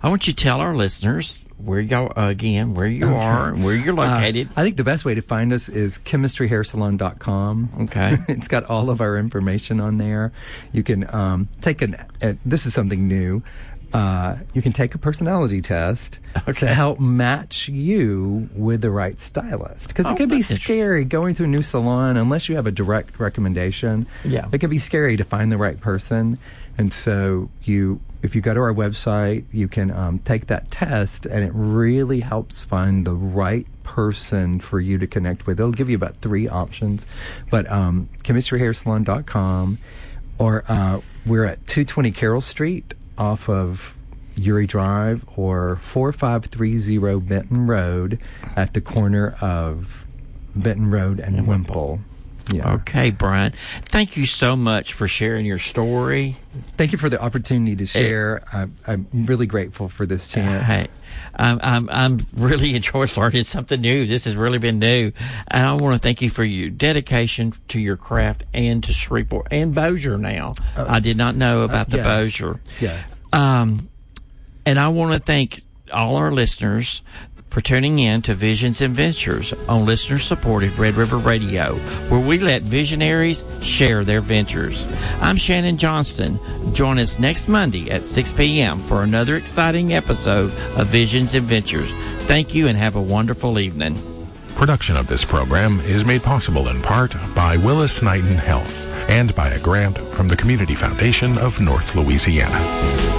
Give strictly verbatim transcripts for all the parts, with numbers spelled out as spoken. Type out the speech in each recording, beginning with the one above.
I want you to tell our listeners where you uh, again, where you are, and where you're located. Uh, I think the best way to find us is chemistry hair salon dot com. Okay. It's got all of our information on there. You can um, take an, uh, this is something new. Uh, you can take a personality test okay. to help match you with the right stylist. Because oh, it can be scary going to a new salon unless you have a direct recommendation. Yeah. It can be scary to find the right person. And so you, if you go to our website, you can um, take that test, and it really helps find the right person for you to connect with. It'll give you about three options. But um, chemistry hair salon dot com, or uh, we're at two twenty Carroll Street off of Uri Drive, or four five three zero Benton Road at the corner of Benton Road and, and Wimple. Yeah. Okay, Brian. Thank you so much for sharing your story. Thank you for the opportunity to share. It, I'm, I'm really grateful for this chance. Hey, I'm, I'm, I'm really enjoying learning something new. This has really been new. And I want to thank you for your dedication to your craft and to Shreveport and Bossier now. Uh, I did not know about uh, yeah. the Bossier. Yeah. Um, and I want to thank all our listeners for tuning in to Visions and Ventures on listener-supported Red River Radio, where we let visionaries share their ventures. I'm Shannon Johnston. Join us next Monday at six p.m. for another exciting episode of Visions and Ventures. Thank you and have a wonderful evening. Production of this program is made possible in part by Willis Knighton Health and by a grant from the Community Foundation of North Louisiana.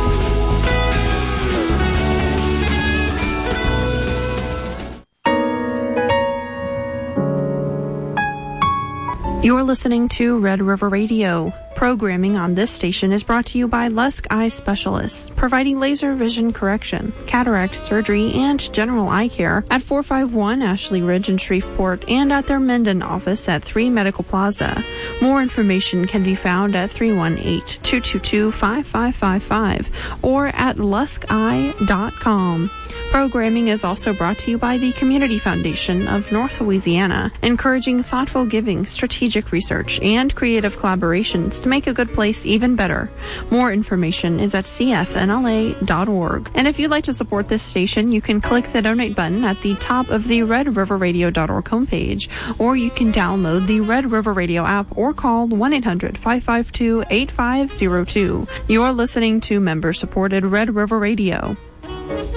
You're listening to Red River Radio. Programming on this station is brought to you by Lusk Eye Specialists, providing laser vision correction, cataract surgery, and general eye care at four five one Ashley Ridge in Shreveport and at their Mendon office at three Medical Plaza. More information can be found at three one eight, two two two, five five five five or at lusk eye dot com. Programming is also brought to you by the Community Foundation of North Louisiana, encouraging thoughtful giving, strategic research, and creative collaborations to make a good place even better. More information is at c f n l a dot org. And if you'd like to support this station, you can click the donate button at the top of the red river radio dot org homepage, or you can download the Red River Radio app or call one eight hundred, five five two, eight five zero two. You're listening to member-supported Red River Radio.